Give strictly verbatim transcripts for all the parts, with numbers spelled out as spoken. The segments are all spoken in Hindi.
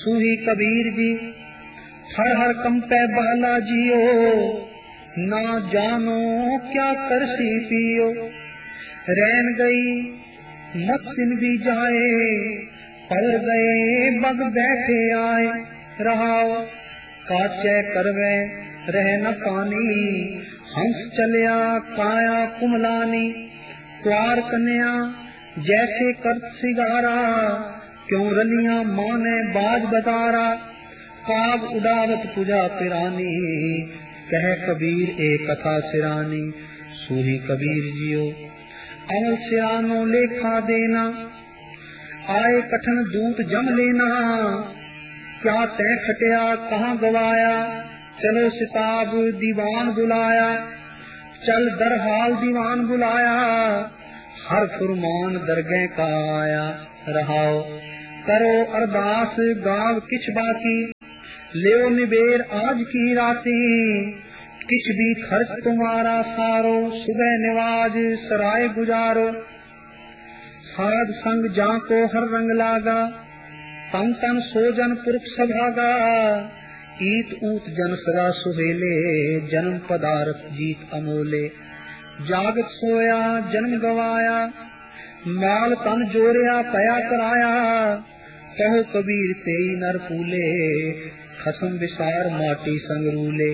सूही कबीर जी हर हर कंपे बहला जियो, ना जानो क्या करसी पियो। रैन गई मत दिन भी जाए, पल गए बग बैठे आए। रहाओ काचे करवे रह न पानी, हंस चलिया काया कुमलानी। प्यार कन्या जैसे कर सिगारा, क्यों रलिया माने बाज बतारा। काग उड़ावत पूजा पिरानी, कह कबीर एक कथा सिरानी। सूही कबीर जियो अमल सिरानो लेखा देना, आए कठन दूत जम लेना। क्या तय खटिया कहाँ गवाया, चलो सिताब दीवान बुलाया। चल दरहाल दीवान बुलाया, हर फुरमान दरगह का आया। रहाओ करो अरदास गाव किछ बाकी, लेओ निबेर आज की रातें। किछ भी खर्च तुम्हारा सारो, सुबह निवाज सराय गुजारो। साध संग जाको हर रंग लागा, तन तन सोजन पुरख सभागा। ईत ऊत जन सदा सुहेले, जन्म पदार्थ जीत अमोले। जागत सोया जन्म गवाया, माल तन जोरिया पया कराया। कहो कबीर तेई नर फूले, खसम विसार माटी संग रूले।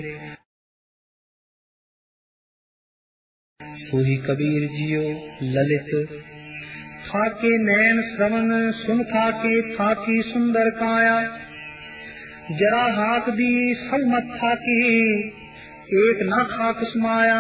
सूही कबीर जियो ललित थाके नैन श्रवण सुन थाके, थाकी सुंदर काया। जरा हाथ दी सब मत थाकी, एक न खाक समाया।